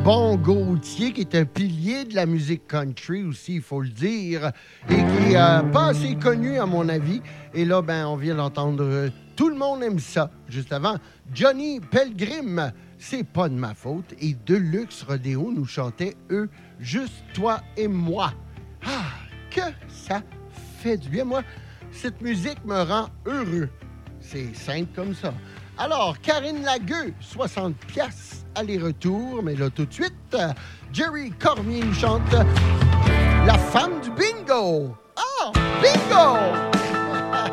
bon Gaultier, qui est un pilier de la musique country aussi, il faut le dire, et qui est pas assez connu, à mon avis. Et là, ben, on vient d'entendre Tout le monde aime ça. Juste avant, Johnny Pelgrim, C'est pas de ma faute. Et Deluxe Rodéo nous chantait, eux, Juste toi et moi. Ah, que ça fait du bien. Moi, cette musique me rend heureux. C'est simple comme ça. Alors, Karine Lagueux, 60 piastres, aller-retour. Mais là, tout de suite, Jerry Cormier nous chante La femme du bingo. Ah, bingo!